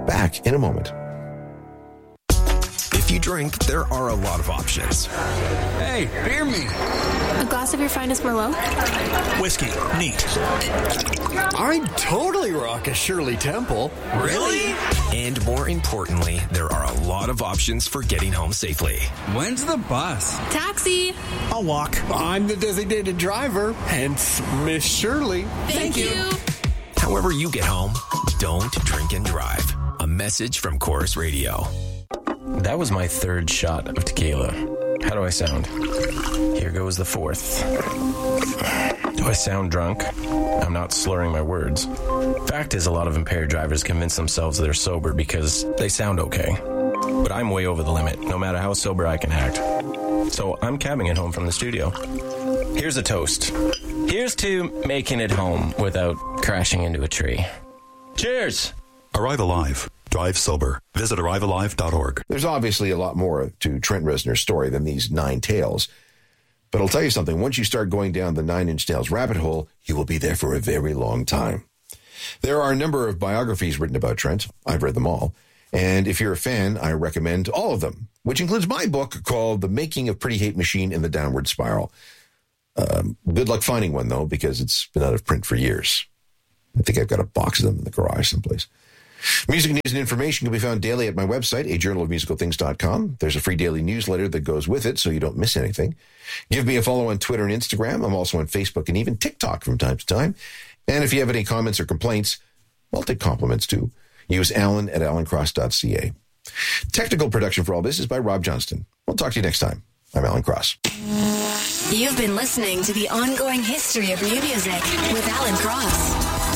Back in a moment. If you drink, there are a lot of options. Hey, beer me. A glass of your finest Merlot? Whiskey. Neat. I'd totally rock a Shirley Temple. Really? And more importantly, there are a lot of options for getting home safely. When's the bus? Taxi. I'll walk. I'm the designated driver, hence Miss Shirley. Thank you. However you get home, don't drink and drive. A message from Chorus Radio. That was my third shot of tequila. How do I sound? Here goes the fourth. Do I sound drunk? I'm not slurring my words. Fact is, a lot of impaired drivers convince themselves they're sober because they sound okay. But I'm way over the limit, no matter how sober I can act. So I'm cabbing it home from the studio. Here's a toast. Here's to making it home without crashing into a tree. Cheers! Arrive Alive. Drive sober. Visit arrivealive.org. There's obviously a lot more to Trent Reznor's story than these 9 tales. But I'll tell you something. Once you start going down the 9 Inch Nails rabbit hole, you will be there for a very long time. There are a number of biographies written about Trent. I've read them all. And if you're a fan, I recommend all of them, which includes my book called The Making of Pretty Hate Machine and the Downward Spiral. Good luck finding one, though, because it's been out of print for years. I think I've got a box of them in the garage someplace. Music news and information can be found daily at my website, ajournalofmusicalthings.com. There's a free daily newsletter that goes with it so you don't miss anything. Give me a follow on Twitter and Instagram. I'm also on Facebook and even TikTok from time to time. And if you have any comments or complaints, well, I'll take compliments too. Use Alan at allencross.ca. Technical production for all this is by Rob Johnston. We'll talk to you next time. I'm Alan Cross. You've been listening to The Ongoing History of New Music with Alan Cross.